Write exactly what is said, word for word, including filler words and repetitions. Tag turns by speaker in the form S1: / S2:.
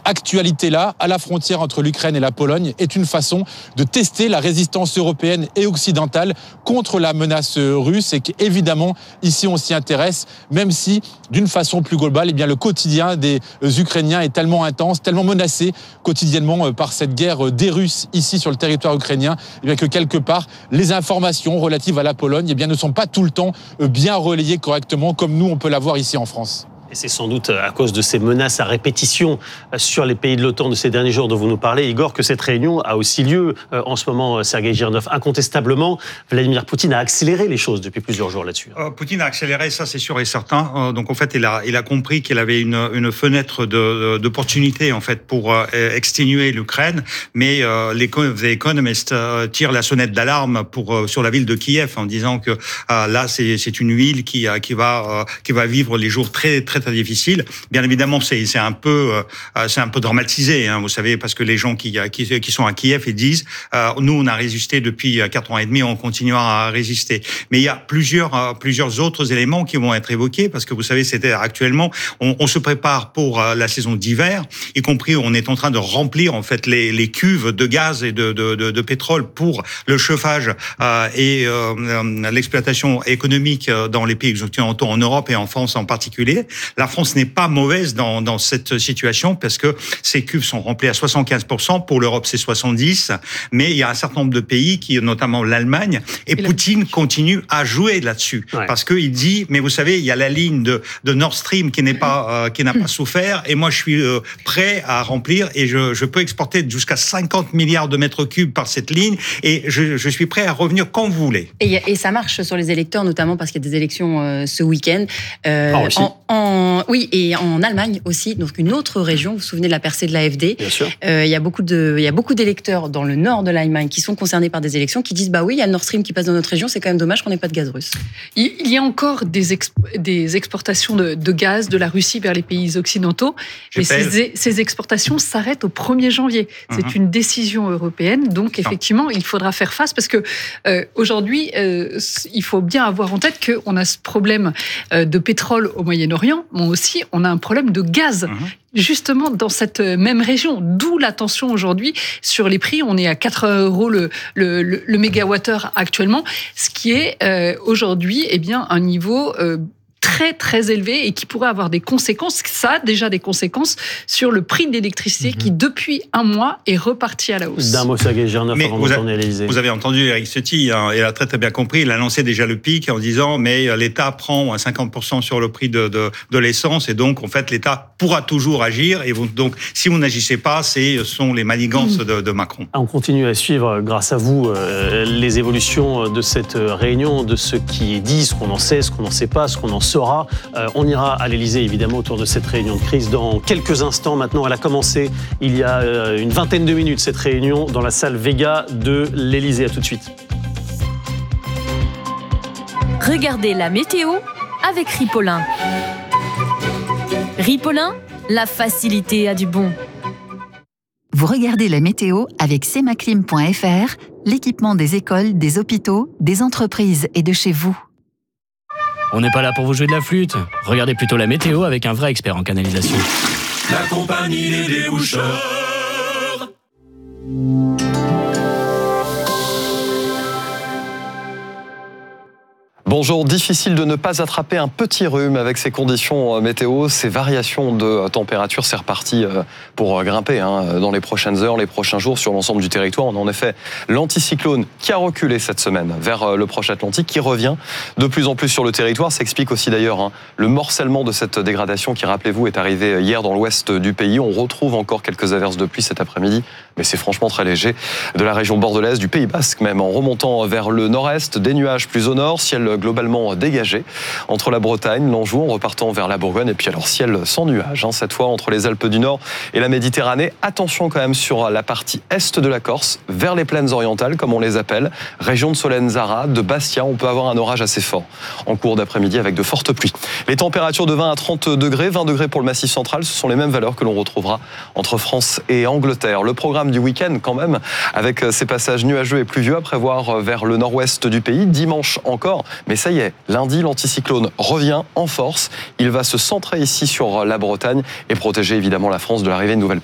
S1: actualité-là, à la frontière entre l'Ukraine et la Pologne, est une façon de tester la résistance européenne et occidentale contre la menace russe et qu'évidemment, ici, on s'y intéresse, même si, d'une façon plus globale, eh bien, le quotidien des Ukrainiens est tellement intense, tellement menacé quotidiennement par cette guerre des Russes ici sur le territoire ukrainien, eh bien, que quelque part, les informations relatives à la Pologne eh bien, ne sont pas tout le temps bien relayées correctement, comme nous, on peut l'avoir ici en France.
S2: Et c'est sans doute à cause de ces menaces à répétition sur les pays de l'OTAN de ces derniers jours dont vous nous parlez, Igor, que cette réunion a aussi lieu en ce moment, Sergueï Girnov. Incontestablement, Vladimir Poutine a accéléré les choses depuis plusieurs jours là-dessus.
S3: Euh, Poutine a accéléré, ça c'est sûr et certain. Euh, donc en fait, il a, il a compris qu'il avait une, une fenêtre de, d'opportunité en fait pour euh, exténuer l'Ukraine, mais euh, les The Economist euh, tirent la sonnette d'alarme pour euh, sur la ville de Kiev en disant que euh, là c'est, c'est une ville qui, qui va euh, qui va vivre les jours très très très difficile. Bien évidemment, c'est c'est un peu euh, c'est un peu dramatisé, hein, vous savez, parce que les gens qui qui qui sont à Kiev ils disent euh, nous on a résisté depuis quatre ans et demi, on continuera à résister. Mais il y a plusieurs euh, plusieurs autres éléments qui vont être évoqués parce que vous savez, c'était actuellement on, on se prépare pour euh, la saison d'hiver, y compris on est en train de remplir en fait les les cuves de gaz et de de de, de pétrole pour le chauffage euh, et euh, l'exploitation économique dans les pays occidentaux, en Europe et en France en particulier. La France n'est pas mauvaise dans, dans cette situation parce que ces cuves sont remplies à soixante-quinze pour cent. Pour l'Europe, c'est soixante-dix. Mais il y a un certain nombre de pays, qui, notamment l'Allemagne, et, et Poutine la... continue à jouer là-dessus. Ouais. Parce qu'il dit, mais vous savez, il y a la ligne de, de Nord Stream qui n'est pas, euh, qui n'a pas souffert. Et moi, je suis euh, prêt à remplir et je, je peux exporter jusqu'à cinquante milliards de mètres cubes par cette ligne. Et je, je suis prêt à revenir quand vous voulez.
S4: Et, et ça marche sur les électeurs, notamment parce qu'il y a des élections euh, ce week-end. Euh, ah, aussi. En, en Oui, et en Allemagne aussi, donc une autre région. Vous vous souvenez de la percée de l'A F D ?
S2: Bien sûr.
S4: Euh, il y a beaucoup de, il y a beaucoup d'électeurs dans le nord de l'Allemagne qui sont concernés par des élections, qui disent bah oui, il y a le Nord Stream qui passe dans notre région, c'est quand même dommage qu'on n'ait pas de gaz russe.
S5: Il y a encore des, exp- des exportations de, de gaz de la Russie vers les pays occidentaux, mais ces, ces exportations s'arrêtent au premier janvier. C'est mm-hmm. une décision européenne, donc effectivement, il faudra faire face parce que euh, aujourd'hui, euh, il faut bien avoir en tête qu'on a ce problème euh, de pétrole au Moyen-Orient, mais aussi on a un problème de gaz. Mmh. Justement dans cette même région, d'où la tension aujourd'hui sur les prix. On est à quatre euros le, le, le, le mégawattheure actuellement, ce qui est euh, aujourd'hui eh bien, un niveau euh, très très élevé et qui pourrait avoir des conséquences, ça a déjà des conséquences sur le prix de l'électricité mmh. qui depuis un mois est reparti à la hausse.
S2: D'un mot, Sergueï Girnov, avant de retourner à l'Élysée.
S3: Vous avez entendu Éric Ciotti, hein, il a très très bien compris, il a lancé déjà le pic en disant mais l'État prend cinquante pour cent sur le prix de, de, de l'essence et donc en fait l'État pourra toujours agir et vous, donc si vous n'agissez pas, ce sont les manigances mmh. de, de Macron.
S2: On continue à suivre grâce à vous euh, les évolutions de cette réunion, de ce qui est dit, ce qu'on en sait, ce qu'on n'en sait pas, ce qu'on en sera. Euh, on ira à l'Élysée, évidemment, autour de cette réunion de crise dans quelques instants. Maintenant, elle a commencé il y a euh, une vingtaine de minutes, cette réunion, dans la salle Vega de l'Élysée. À tout de suite.
S6: Regardez la météo avec Ripolin. Ripolin, la facilité a du bon.
S7: Vous regardez la météo avec semaclim point f r, l'équipement des écoles, des hôpitaux, des entreprises et de chez vous.
S8: On n'est pas là pour vous jouer de la flûte. Regardez plutôt la météo avec un vrai expert en canalisation.
S9: La compagnie des déboucheurs.
S10: Bonjour, difficile de ne pas attraper un petit rhume avec ces conditions météo, ces variations de température, c'est reparti pour grimper hein, dans les prochaines heures, les prochains jours sur l'ensemble du territoire. On a en effet l'anticyclone qui a reculé cette semaine vers le proche Atlantique, qui revient de plus en plus sur le territoire. Ça explique aussi d'ailleurs hein, le morcellement de cette dégradation qui, rappelez-vous, est arrivée hier dans l'ouest du pays. On retrouve encore quelques averses de pluie cet après-midi, mais c'est franchement très léger. De la région bordelaise, du Pays Basque même, en remontant vers le nord-est, des nuages plus au nord, ciel globalement dégagé entre la Bretagne, l'Anjou, en repartant vers la Bourgogne, et puis alors ciel sans nuages, hein, cette fois entre les Alpes du Nord et la Méditerranée. Attention quand même sur la partie est de la Corse, vers les plaines orientales, comme on les appelle, région de Solenzara, de Bastia, on peut avoir un orage assez fort en cours d'après-midi avec de fortes pluies. Les températures de vingt à trente degrés, vingt degrés pour le Massif central, ce sont les mêmes valeurs que l'on retrouvera entre France et Angleterre. Le programme du week-end quand même, avec ces passages nuageux et pluvieux à prévoir vers le nord-ouest du pays, dimanche encore, mais ça y est, lundi, l'anticyclone revient en force. Il va se centrer ici sur la Bretagne et protéger évidemment la France de l'arrivée de nouvelles